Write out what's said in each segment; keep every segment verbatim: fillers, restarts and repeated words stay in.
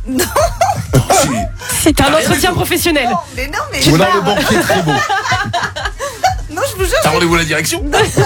Non. C'est un entretien professionnel. Non, mais non, mais. Ou alors le banquier très beau. Non, je vous jure. T'as rendez-vous à la direction?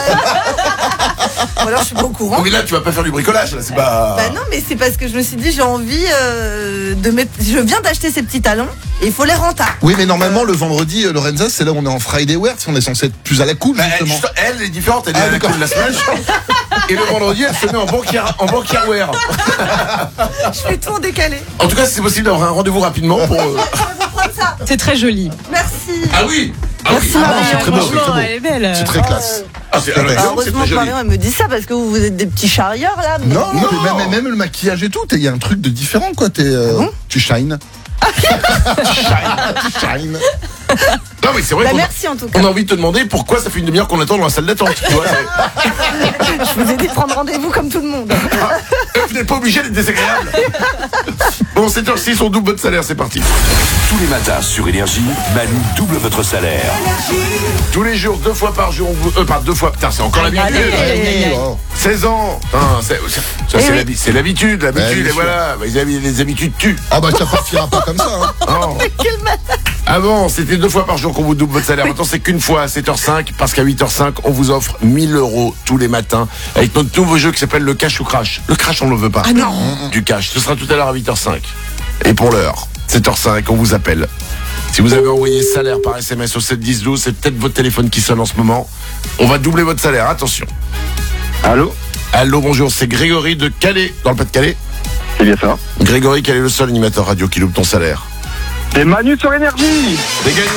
Ou alors je suis pas au courant. Oh, mais là, tu vas pas faire du bricolage, là, c'est pas. Bah non, mais c'est parce que je me suis dit, j'ai envie euh, de mettre. Je viens d'acheter ces petits talons et il faut les rentables. Oui, mais normalement, le vendredi, euh, Lorenza, c'est là où on est en Friday Wear. On est censé être plus à la cool, Bah, elle, justement. juste- elle est différente, elle est Ah, à la d'accord. cool de la semaine. Et le vendredi, elle se met en banquière, en banquière wear. Je fais tout en décalé. En tout cas, si c'est possible d'avoir un rendez-vous rapidement pour. euh, Je vais vous prendre ça. C'est très joli. Merci. Ah oui. Ah Merci oui. Ah, Marion, c'est très beau, c'est franchement, très beau. elle est belle. C'est très classe. Ah, c'est, alors, Ah, c'est Heureusement très que joli. Marion elle me dit ça parce que vous, vous êtes des petits charrieurs là. Mais... Non, non, mais même, même le maquillage et tout, il y a un truc de différent, quoi. T'es, euh, bon tu shines. tu shines. Tu shines. Non, mais c'est vrai Bah, qu'on a- merci en tout cas. on a envie de te demander pourquoi ça fait une demi-heure qu'on attend dans la salle d'attente. Tu vois, c'est- Je vous ai dit de prendre rendez-vous comme tout le monde. vous n'êtes pas obligé d'être désagréable. Bon, cette heure-ci, son double de salaire, c'est parti. Tous les matins sur Énergie, Manu double votre salaire. Tous les jours, deux fois par jour, on vous... Euh, pas deux fois, putain, c'est encore l'habitude. allez, allez, allez, allez. Oh. seize ans. Hein, c'est, c'est- ça, Eh c'est, oui. l'habi- c'est l'habitude, l'habitude, Ouais, bien et sûr. voilà. Bah, les, habi- les habitudes tuent. Ah bah ça partira pas comme ça. Hein. Oh. Avant, c'était deux fois par jour qu'on vous double votre salaire. Maintenant, c'est qu'une fois à sept heures cinq, parce qu'à huit heures cinq, on vous offre mille euros tous les matins avec notre nouveau jeu qui s'appelle le cash ou crash. Le crash, on ne le veut pas. Ah non. Du cash. Ce sera tout à l'heure à huit heures cinq. Et pour l'heure, sept heures cinq, on vous appelle. Si vous avez envoyé salaire par S M S au sept dix douze, c'est peut-être votre téléphone qui sonne en ce moment. On va doubler votre salaire. Attention. Allô? Allô, bonjour, c'est Grégory de Calais, dans le Pas-de-Calais. C'est bien ça. Grégory, quel est le seul animateur radio qui loupe ton salaire? C'est Manu sur Énergie. C'est gagné.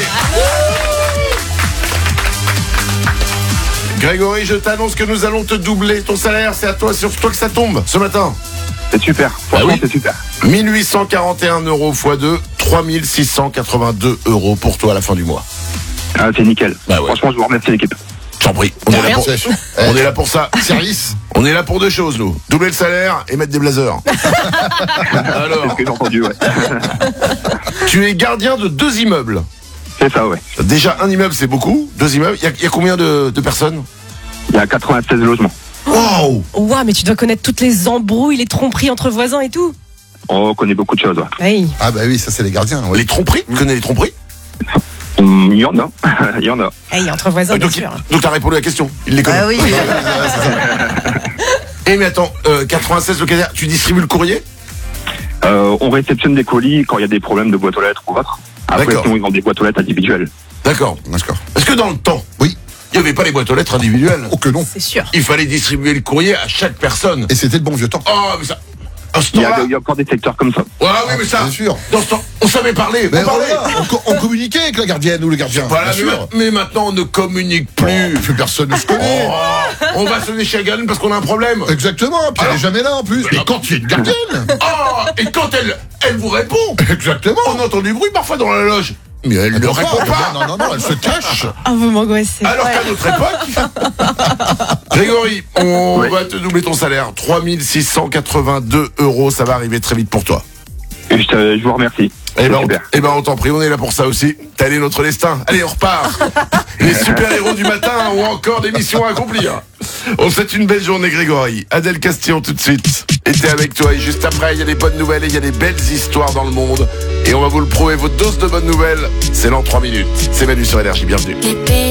Grégory, je t'annonce que nous allons te doubler ton salaire. C'est à toi, sur toi que ça tombe ce matin. C'est super. Franchement, Ah oui. c'est super. mille huit cent quarante et un euros fois deux, trois mille six cent quatre-vingt-deux euros pour toi à la fin du mois. Ah, c'est nickel. Bah ouais. Franchement, je vous remercie l'équipe. J'en prie. On est, là pour... Sèche. on est là pour ça. Service. On est là pour deux choses, nous. Doubler le salaire et mettre des blazers. C'est Alors, ce que j'ai entendu, ouais. tu es gardien de deux immeubles. C'est ça, ouais. Déjà, un immeuble, c'est beaucoup. Deux immeubles. Il y a- il y, a combien de, de personnes? Il y a quatre-vingt-seize logements. Wow. Ouah, mais tu dois connaître toutes les embrouilles, les tromperies entre voisins et tout. Oh, on connaît beaucoup de choses, ouais. Oui. Ah bah oui, ça c'est les gardiens. Ouais. Les tromperies? Tu connais les tromperies? Hum, Il y en a. Il y en a. Hey, entre voisins, Euh, bien donc, sûr. donc t'as répondu à la question. Il les connaît. Ah oui. Eh mais attends, euh, quatre-vingt-seize locataires, tu distribues le courrier? Euh, on réceptionne des colis quand il y a des problèmes de boîte aux lettres ou autre. Après, D'accord. sinon, ils vendent des boîtes aux lettres individuelles. D'accord. D'accord. Est-ce que dans le temps, Oui. il n'y avait pas les boîtes aux lettres individuelles? Oh que non. C'est sûr. Il fallait distribuer le courrier à chaque personne. Et c'était le bon vieux temps. Oh, mais ça... À ce Il y, a, temps-là... il y a encore des secteurs comme ça. Ouais, oui, mais ça... Bien sûr. Dans ce temps, on savait parler, Mais on parlait. voilà, on, co- on communiquait avec la gardienne ou le gardien. Voilà, bien mais, sûr. mais maintenant, on ne communique plus. Plus personne ne se connaît. Oh, on va sonner chez la gardienne parce qu'on a un problème. Exactement, puis elle Alors- est jamais là en plus. Mais Et quand il y a une gardienne. Oh, et quand elle, elle vous répond, Exactement. on entend du bruit parfois dans la loge. Mais elle ne répond pas. Non, non, non, elle se cache. Ah, vous m'angoissez. Alors qu'à notre époque, Grégory, on Oui. va te doubler ton salaire. trois mille six cent quatre-vingt-deux euros, ça va arriver très vite pour toi. Et je, te- je vous remercie. Eh C'est ben, on, super. eh ben, on t'en prie, on est là pour ça aussi. Tel est notre destin. Allez, on repart. Les super-héros du matin ont encore des missions à accomplir. On te souhaite une belle journée, Grégory. Adèle Castillon, tout de suite, était avec toi. Et juste après, il y a des bonnes nouvelles et il y a des belles histoires dans le monde. Et on va vous le prouver, votre dose de bonnes nouvelles, c'est dans trois minutes. C'est Manu sur Énergie, bienvenue. Bébé